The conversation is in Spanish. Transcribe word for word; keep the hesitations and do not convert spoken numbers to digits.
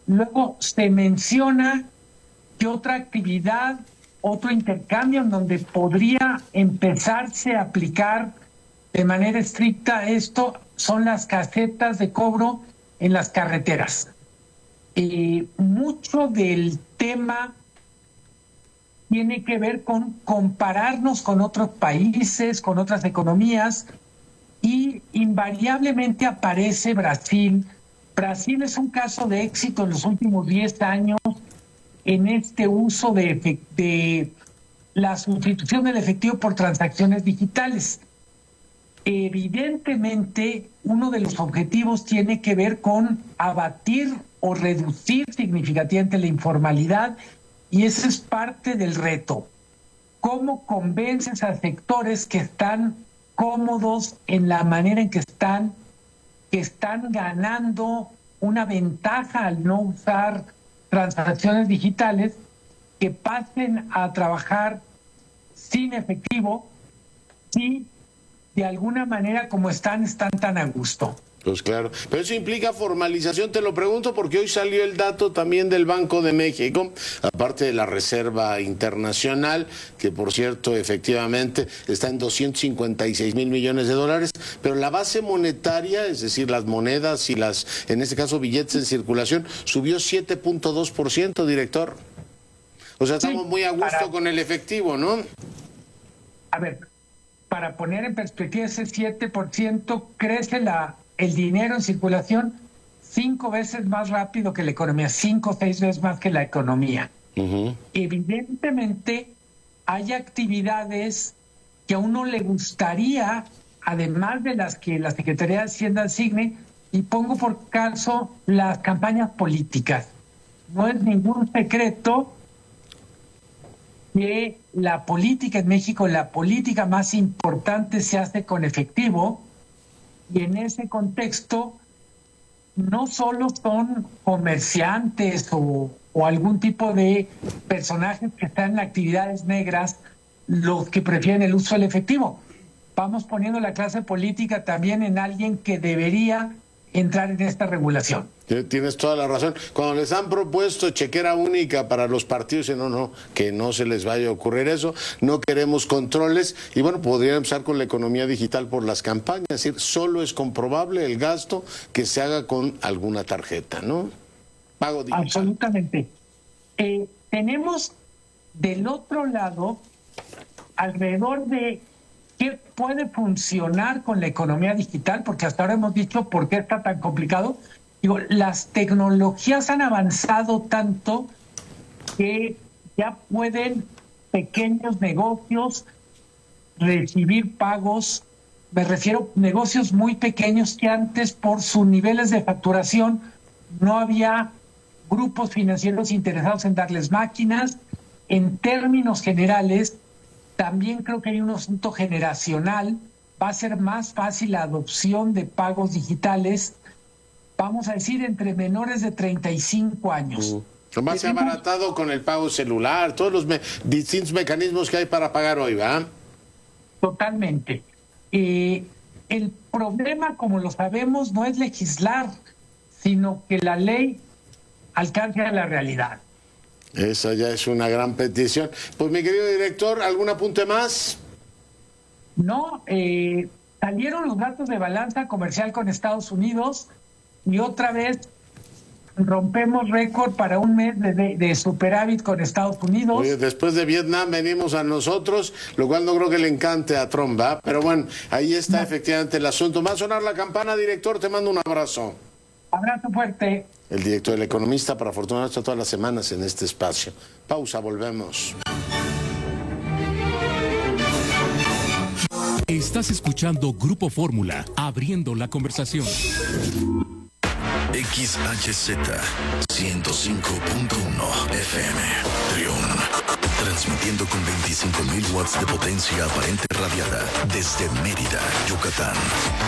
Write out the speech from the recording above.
luego se menciona que otra actividad, otro intercambio en donde podría empezarse a aplicar de manera estricta esto son las casetas de cobro en las carreteras. Eh, mucho del tema tiene que ver con compararnos con otros países, con otras economías, y invariablemente aparece Brasil. Brasil es un caso de éxito en los últimos diez años en este uso de, de la sustitución del efectivo por transacciones digitales. Evidentemente, uno de los objetivos tiene que ver con abatir o reducir significativamente la informalidad, y ese es parte del reto. ¿Cómo convences a sectores que están cómodos en la manera en que están, que están ganando una ventaja al no usar transacciones digitales, que pasen a trabajar sin efectivo, si de alguna manera como están, están tan a gusto? Pues claro, pero eso implica formalización, te lo pregunto porque hoy salió el dato también del Banco de México, aparte de la Reserva Internacional, que por cierto efectivamente está en doscientos cincuenta y seis mil millones de dólares, pero la base monetaria, es decir, las monedas y las, en este caso billetes en circulación, subió siete punto dos por ciento, director. O sea, estamos sí, muy a gusto para... con el efectivo, ¿no? A ver, para poner en perspectiva ese siete por ciento, crece la el dinero en circulación cinco veces más rápido que la economía, cinco o seis veces más que la economía. Uh-huh. Evidentemente, hay actividades que a uno le gustaría, además de las que la Secretaría de Hacienda asigne, y pongo por caso las campañas políticas. No es ningún secreto que la política en México, la política más importante, se hace con efectivo. Y en ese contexto, no solo son comerciantes o, o algún tipo de personajes que están en actividades negras los que prefieren el uso del efectivo. Vamos poniendo la clase política también en alguien que debería entrar en esta regulación. Tienes toda la razón. Cuando les han propuesto chequera única para los partidos, no, no, que no se les vaya a ocurrir eso, no queremos controles, y bueno, podrían empezar con la economía digital por las campañas, es decir, solo es comprobable el gasto que se haga con alguna tarjeta, ¿no? Pago digital. Absolutamente. Eh, tenemos del otro lado alrededor de qué puede funcionar con la economía digital, porque hasta ahora hemos dicho por qué está tan complicado. Digo, las tecnologías han avanzado tanto que ya pueden pequeños negocios recibir pagos. Me refiero a negocios muy pequeños que antes, por sus niveles de facturación, no había grupos financieros interesados en darles máquinas. En términos generales, también creo que hay un asunto generacional. Va a ser más fácil la adopción de pagos digitales, vamos a decir, entre menores de treinta y cinco años. Uh, Además se ha abaratado con el pago celular, todos los me distintos mecanismos que hay para pagar hoy, ¿verdad? Totalmente. Eh, el problema, como lo sabemos, no es legislar, sino que la ley alcance a la realidad. Esa ya es una gran petición. Pues mi querido director, ¿algún apunte más? No, eh, salieron los datos de balanza comercial con Estados Unidos y otra vez rompemos récord para un mes de, de, de superávit con Estados Unidos. Oye, después de Vietnam venimos a nosotros, lo cual no creo que le encante a Trump, ¿va? Pero bueno, ahí está no. efectivamente el asunto. Va a sonar la campana, director, te mando un abrazo. Abrazo fuerte. El director, el economista, para fortuna, está todas las semanas en este espacio. Pausa, volvemos. Estás escuchando Grupo Fórmula, abriendo la conversación. X H Z ciento cinco punto uno F M, Trión, transmitiendo con veinticinco mil watts de potencia aparente radiada desde Mérida, Yucatán.